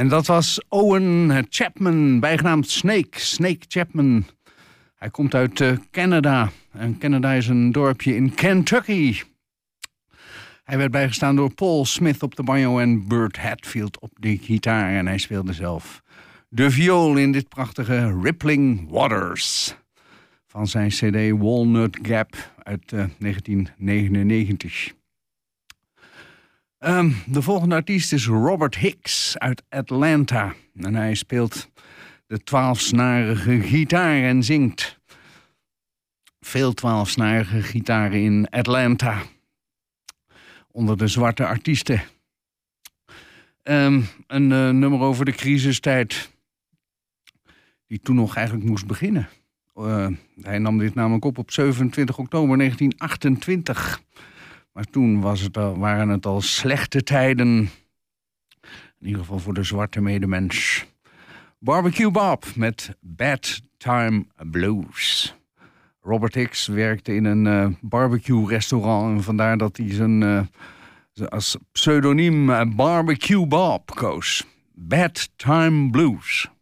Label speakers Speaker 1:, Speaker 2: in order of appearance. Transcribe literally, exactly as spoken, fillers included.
Speaker 1: En dat was Owen Chapman, bijgenaamd Snake, Snake Chapman. Hij komt uit uh, Canada. En Canada is een dorpje in Kentucky. Hij werd bijgestaan door Paul Smith op de banjo en Burt Hatfield op de gitaar. En hij speelde zelf de viool in dit prachtige Rippling Waters van zijn cd Walnut Gap uit uh, negentien negenennegentig. Um, de volgende artiest is Robert Hicks uit Atlanta. En hij speelt de twaalfsnarige gitaar en zingt veel twaalfsnarige gitaren in Atlanta. Onder de zwarte artiesten. Um, een uh, nummer over de crisistijd. Die toen nog eigenlijk moest beginnen. Uh, hij nam dit namelijk op op zevenentwintig oktober negentien achtentwintig. Maar toen was het al, waren het al slechte tijden. In ieder geval voor de zwarte medemens. Barbecue Bob met Bad Time Blues. Robert Hicks werkte in een uh, barbecue restaurant. En vandaar dat hij zijn, uh, als pseudoniem uh, Barbecue Bob koos. Bad Time Blues.